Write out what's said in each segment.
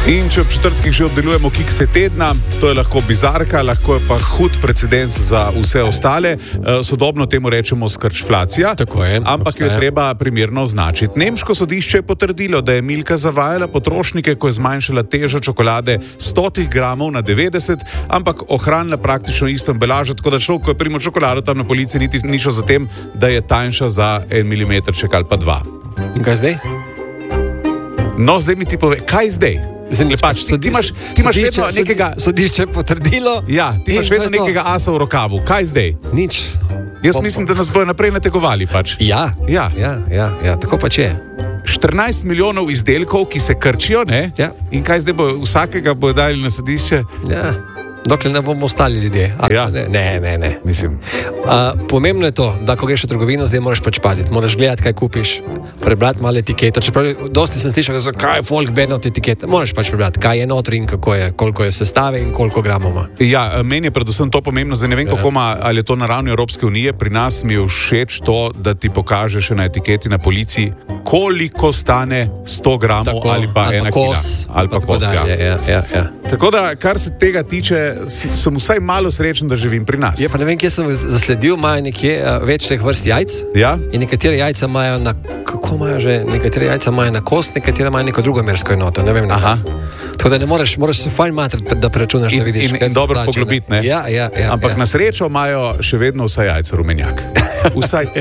In če v četrtkih že oddelujemo kikse tedna, to je lahko bizarka, lahko je pa hud precedens za vse ostale. Sodobno temu rečemo skrčflacija, Tako je, ampak jo je treba primerno označiti. Nemško sodišče je potrdilo, da je Milka zavajala potrošnike, ko je zmanjšala težo čokolade 100 gramov na 90, ampak ohranila praktično isto embalažo, tako da človek, ko je primo čokolado tam na policiji, niti ni šel za tem, da je tanjša za 1 milimetrček ali pa 2. In kaj zdaj? No, zdaj mi ti pove, kaj zdaj? Pač, ti imaš vedno nekega... Sodišče potrdilo. Ja, ti imaš vedno nekega asa v rokavu. Kaj zdaj? Nič. Jaz mislim, da nas bojo naprej nategovali. Pač. Ja, tako pač je. 14 milijonov izdelkov, ki se krčijo, ne? Ja. In kaj zdaj bo, vsakega bojo dali na sodišče? Ja. Dokler ne bomo ostali ljudje. Ja. Ne. Mislim. Pomembno je to, da ko greš v trgovino, zdaj moraš pač paziti. Moraš gledati, kaj kupiš, prebrati malo etiketo. Čeprav dosti sem slišal, kaj je folk bedno od etikete. Moraš pač prebrati, kaj je notri in kako je, koliko je sestave in koliko gramov ima. Ja, meni je predvsem to pomembno, zdaj ne vem, kako ima, ali je to na ravni Evropske unije. Pri nas mi je všeč to, da ti pokažeš na etiketi na policiji, koliko stane 100 gramov tako, ali pa 1 kila. Ali pa kos, ja. Tako da, kar se tega tiče, sem vsaj malo srečen, da živim pri nas. Ja, pa ne vem, kje sem zasledil, imajo nekje več teh vrst jajc. Ja? In nekatere jajca imajo na, kako imajo že, nekatere jajca imajo na kost, nekatere imajo neko drugo mersko enoto, ne vem. Aha. Tako da ne moraš se fajn matrati, da preračunaš, da vidiš. In dobro poglobiti, ne? Ja. Ampak na srečo imajo še vedno vsa jajca rumenjak. Vsaj.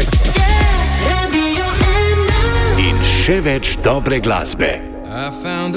In še več dobre glasbe.